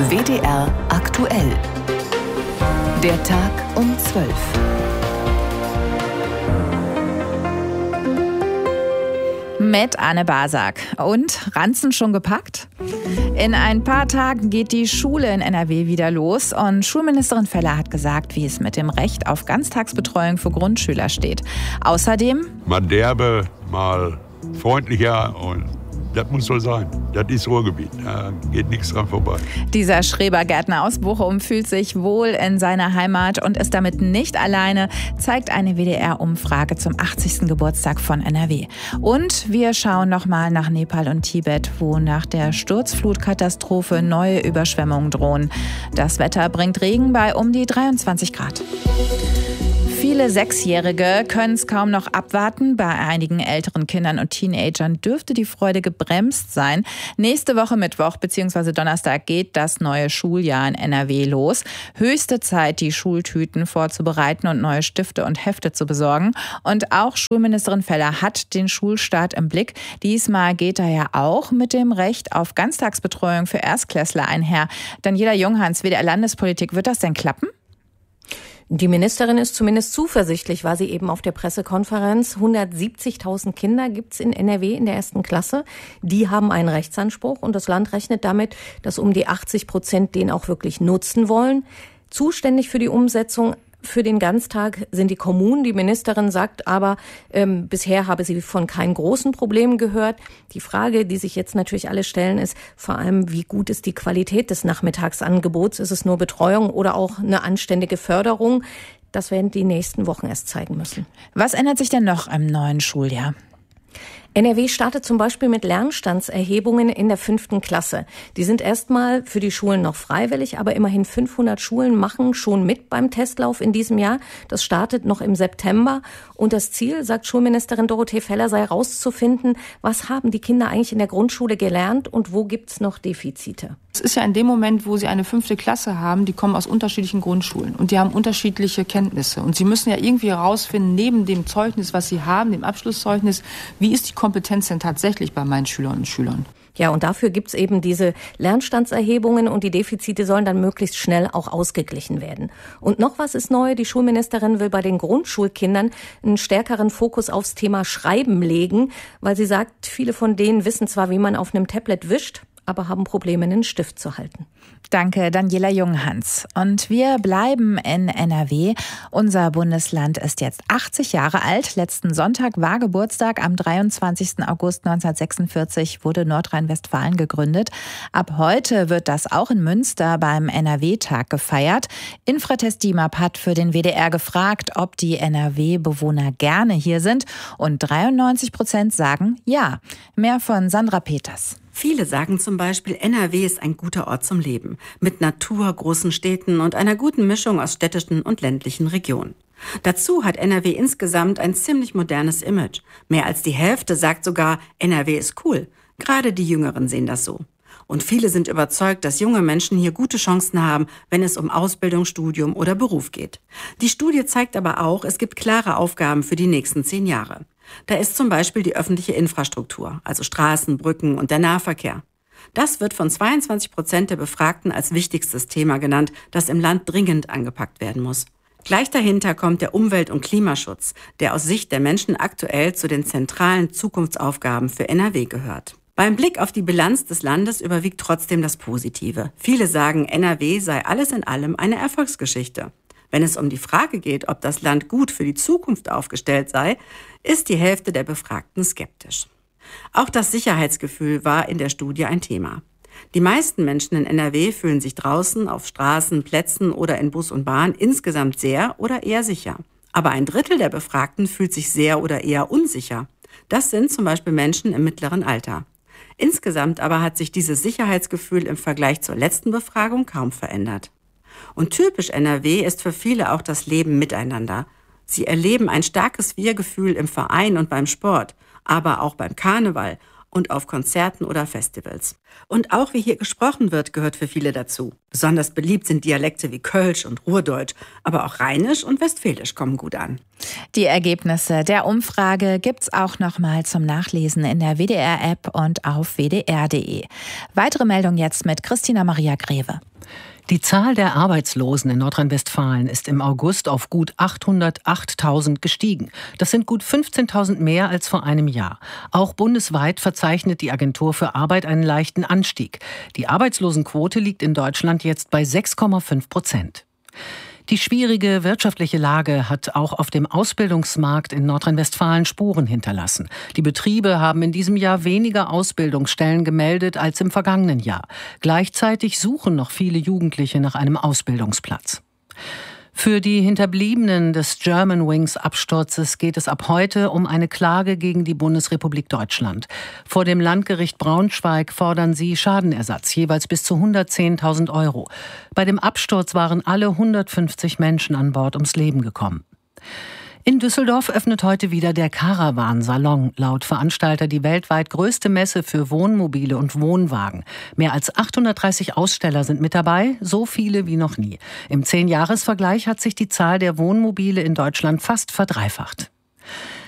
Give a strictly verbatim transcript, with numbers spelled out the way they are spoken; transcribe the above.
W D R aktuell. Der Tag um zwölf. Mit Anne Basak. Und Ranzen schon gepackt? In ein paar Tagen geht die Schule in N R W wieder los und Schulministerin Feller hat gesagt, wie es mit dem Recht auf Ganztagsbetreuung für Grundschüler steht. Außerdem: Mal derbe, mal freundlicher, und das muss so sein. Das ist Ruhrgebiet, da geht nichts dran vorbei. Dieser Schrebergärtner aus Bochum fühlt sich wohl in seiner Heimat und ist damit nicht alleine, zeigt eine W D R-Umfrage zum achtzigsten Geburtstag von N R W. Und wir schauen nochmal nach Nepal und Tibet, wo nach der Sturzflutkatastrophe neue Überschwemmungen drohen. Das Wetter bringt Regen bei um die dreiundzwanzig Grad. Viele Sechsjährige können es kaum noch abwarten. Bei einigen älteren Kindern und Teenagern dürfte die Freude gebremst sein. Nächste Woche Mittwoch bzw. Donnerstag geht das neue Schuljahr in N R W los. Höchste Zeit, die Schultüten vorzubereiten und neue Stifte und Hefte zu besorgen. Und auch Schulministerin Feller hat den Schulstart im Blick. Diesmal geht er ja auch mit dem Recht auf Ganztagsbetreuung für Erstklässler einher. Daniela Junghans, W D R Landespolitik, wird das denn klappen? Die Ministerin ist zumindest zuversichtlich, war sie eben auf der Pressekonferenz. hundertsiebzigtausend Kinder gibt's in N R W in der ersten Klasse. Die haben einen Rechtsanspruch und das Land rechnet damit, dass um die achtzig Prozent den auch wirklich nutzen wollen. Zuständig für die Umsetzung für den Ganztag sind die Kommunen. Die Ministerin sagt aber, ähm, bisher habe sie von keinen großen Problemen gehört. Die Frage, die sich jetzt natürlich alle stellen, ist vor allem, wie gut ist die Qualität des Nachmittagsangebots? Ist es nur Betreuung oder auch eine anständige Förderung? Das werden die nächsten Wochen erst zeigen müssen. Was ändert sich denn noch im neuen Schuljahr? N R W startet zum Beispiel mit Lernstandserhebungen in der fünften Klasse. Die sind erstmal für die Schulen noch freiwillig, aber immerhin fünfhundert Schulen machen schon mit beim Testlauf in diesem Jahr. Das startet noch im September. Und das Ziel, sagt Schulministerin Dorothee Feller, sei herauszufinden, was haben die Kinder eigentlich in der Grundschule gelernt und wo gibt's noch Defizite? Es ist ja in dem Moment, wo sie eine fünfte Klasse haben, die kommen aus unterschiedlichen Grundschulen und die haben unterschiedliche Kenntnisse. Und sie müssen ja irgendwie herausfinden, neben dem Zeugnis, was sie haben, dem Abschlusszeugnis, wie ist die Kompetenz denn tatsächlich bei meinen Schülerinnen und Schülern? Ja, und dafür gibt's eben diese Lernstandserhebungen und die Defizite sollen dann möglichst schnell auch ausgeglichen werden. Und noch was ist neu, die Schulministerin will bei den Grundschulkindern einen stärkeren Fokus aufs Thema Schreiben legen, weil sie sagt, viele von denen wissen zwar, wie man auf einem Tablet wischt, aber haben Probleme, einen Stift zu halten. Danke, Daniela Junghans. Und wir bleiben in N R W. Unser Bundesland ist jetzt achtzig Jahre alt. Letzten Sonntag war Geburtstag. Am dreiundzwanzigsten August neunzehnhundertsechsundvierzig wurde Nordrhein-Westfalen gegründet. Ab heute wird das auch in Münster beim N R W-Tag gefeiert. Infratest DIMAP hat für den W D R gefragt, ob die N R W-Bewohner gerne hier sind. Und dreiundneunzig Prozent sagen ja. Mehr von Sandra Peters. Viele sagen zum Beispiel, N R W ist ein guter Ort zum Leben, mit Natur, großen Städten und einer guten Mischung aus städtischen und ländlichen Regionen. Dazu hat N R W insgesamt ein ziemlich modernes Image. Mehr als die Hälfte sagt sogar, N R W ist cool. Gerade die Jüngeren sehen das so. Und viele sind überzeugt, dass junge Menschen hier gute Chancen haben, wenn es um Ausbildung, Studium oder Beruf geht. Die Studie zeigt aber auch, es gibt klare Aufgaben für die nächsten zehn Jahre. Da ist zum Beispiel die öffentliche Infrastruktur, also Straßen, Brücken und der Nahverkehr. Das wird von zweiundzwanzig Prozent der Befragten als wichtigstes Thema genannt, das im Land dringend angepackt werden muss. Gleich dahinter kommt der Umwelt- und Klimaschutz, der aus Sicht der Menschen aktuell zu den zentralen Zukunftsaufgaben für N R W gehört. Beim Blick auf die Bilanz des Landes überwiegt trotzdem das Positive. Viele sagen, N R W sei alles in allem eine Erfolgsgeschichte. Wenn es um die Frage geht, ob das Land gut für die Zukunft aufgestellt sei, ist die Hälfte der Befragten skeptisch. Auch das Sicherheitsgefühl war in der Studie ein Thema. Die meisten Menschen in N R W fühlen sich draußen, auf Straßen, Plätzen oder in Bus und Bahn insgesamt sehr oder eher sicher. Aber ein Drittel der Befragten fühlt sich sehr oder eher unsicher. Das sind zum Beispiel Menschen im mittleren Alter. Insgesamt aber hat sich dieses Sicherheitsgefühl im Vergleich zur letzten Befragung kaum verändert. Und typisch N R W ist für viele auch das Leben miteinander. Sie erleben ein starkes Wir-Gefühl im Verein und beim Sport, aber auch beim Karneval, und auf Konzerten oder Festivals. Und auch wie hier gesprochen wird, gehört für viele dazu. Besonders beliebt sind Dialekte wie Kölsch und Ruhrdeutsch, aber auch Rheinisch und Westfälisch kommen gut an. Die Ergebnisse der Umfrage gibt's auch nochmal zum Nachlesen in der W D R-App und auf w d r punkt d e. Weitere Meldung jetzt mit Christina Maria Greve. Die Zahl der Arbeitslosen in Nordrhein-Westfalen ist im August auf gut achthundertachttausend gestiegen. Das sind gut fünfzehntausend mehr als vor einem Jahr. Auch bundesweit verzeichnet die Agentur für Arbeit einen leichten Anstieg. Die Arbeitslosenquote liegt in Deutschland jetzt bei sechs Komma fünf Prozent. Die schwierige wirtschaftliche Lage hat auch auf dem Ausbildungsmarkt in Nordrhein-Westfalen Spuren hinterlassen. Die Betriebe haben in diesem Jahr weniger Ausbildungsstellen gemeldet als im vergangenen Jahr. Gleichzeitig suchen noch viele Jugendliche nach einem Ausbildungsplatz. Für die Hinterbliebenen des Germanwings-Absturzes geht es ab heute um eine Klage gegen die Bundesrepublik Deutschland. Vor dem Landgericht Braunschweig fordern sie Schadenersatz, jeweils bis zu hundertzehntausend Euro. Bei dem Absturz waren alle hundertfünfzig Menschen an Bord ums Leben gekommen. In Düsseldorf öffnet heute wieder der Caravan-Salon, laut Veranstalter die weltweit größte Messe für Wohnmobile und Wohnwagen. Mehr als achthundertdreißig Aussteller sind mit dabei, so viele wie noch nie. Im Zehn-Jahres-Vergleich hat sich die Zahl der Wohnmobile in Deutschland fast verdreifacht.